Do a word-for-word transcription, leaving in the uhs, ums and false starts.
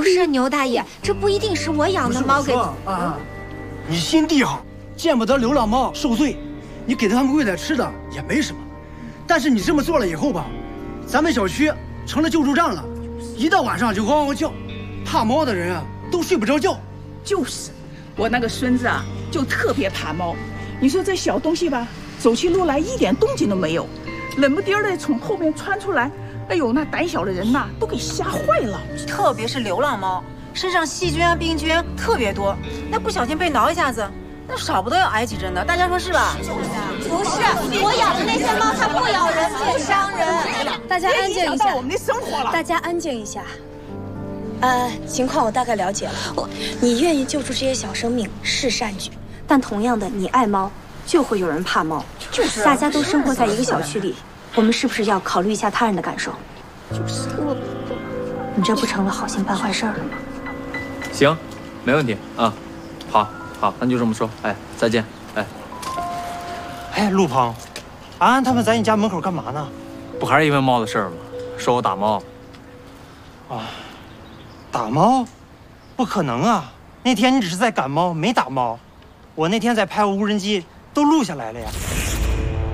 不是牛大爷，这不一定是我养的猫给。 啊，你心地好，见不得流浪猫受罪，你给它们喂点吃的也没什么。但是你这么做了以后吧，咱们小区成了救助站了，一到晚上就嗷嗷叫，怕猫的人啊都睡不着觉。 就是，我那个孙子啊就特别怕猫。你说这小东西吧，走起路来一点动静都没有，冷不丁的从后面窜出来。 哎呦，那胆小的人呐，都给吓坏了。 特别是流浪猫，身上细菌啊、病菌特别多，那不小心被挠一下子，那少不得要挨几针的。大家说是吧？ 不是，我养的那些猫，它不咬人，不伤人。大家安静一下， 我们的生活了。 大家安静一下。 呃，情况我大概了解了。我，你愿意救助这些小生命是善举，但同样的，你爱猫，就会有人怕猫。就是，大家都生活在一个小区里。 我们是不是要考虑一下他人的感受？就是我，你这不成了好心办坏事了吗？ 行，没问题啊。好，好，那就这么说。哎，再见。哎， 哎，陆鹏，安安他们在你家门口干嘛呢？ 不还是因为猫的事儿吗？说我打猫。 啊，打猫？不可能啊！那天你只是在赶猫，没打猫。我那天在拍无人机，都录下来了呀。